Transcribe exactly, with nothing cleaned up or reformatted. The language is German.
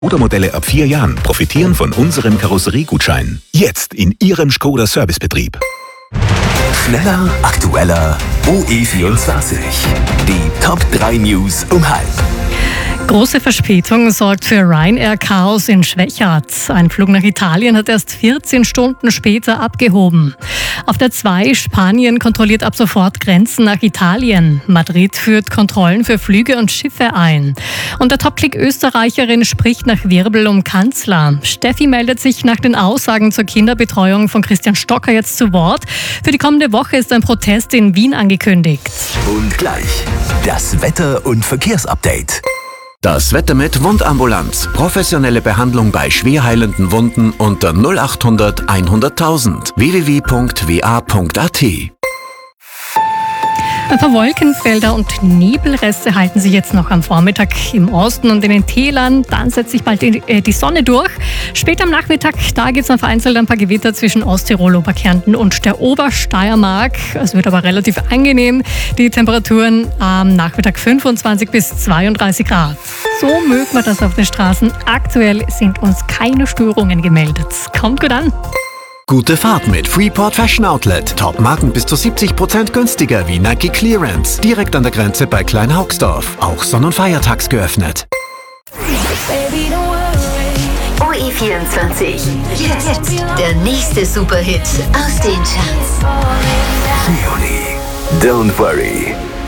Oder Modelle ab vier Jahren profitieren von unserem Karosseriegutschein. Jetzt in Ihrem Škoda Servicebetrieb. Schneller, aktueller, O E vierundzwanzig. Die Top drei News um halb. Große Verspätung sorgt für Ryanair-Chaos in Schwechat. Ein Flug nach Italien hat erst vierzehn Stunden später abgehoben. Auf der zwei Spanien kontrolliert ab sofort Grenzen nach Italien. Madrid führt Kontrollen für Flüge und Schiffe ein. Und der Top-Click-Österreicherin spricht nach Wirbel um Kanzler. Steffi meldet sich nach den Aussagen zur Kinderbetreuung von Christian Stocker jetzt zu Wort. Für die kommende Woche ist ein Protest in Wien angekündigt. Und gleich das Wetter- und Verkehrsupdate. Das Wetter mit Wundambulanz. Professionelle Behandlung bei schwer heilenden Wunden unter null acht hundert hunderttausend. w w w punkt w a punkt a t. Ein paar Wolkenfelder und Nebelreste halten sich jetzt noch am Vormittag im Osten und in den Tälern. Dann setzt sich bald die, äh, die Sonne durch. Später am Nachmittag, da gibt es dann vereinzelt ein paar Gewitter zwischen Osttirol, Oberkärnten und der Obersteiermark. Es wird aber relativ angenehm. Die Temperaturen am Nachmittag fünfundzwanzig bis zweiunddreißig Grad. So mögen wir das auf den Straßen. Aktuell sind uns keine Störungen gemeldet. Kommt gut an. Gute Fahrt mit Freeport Fashion Outlet. Top-Marken bis zu siebzig Prozent günstiger wie Nike Clearance. Direkt an der Grenze bei Kleinhaugsdorf. Auch Sonn- und Feiertags geöffnet. O E vierundzwanzig. Jetzt der nächste Superhit aus den Charts. Leonie, Don't Worry.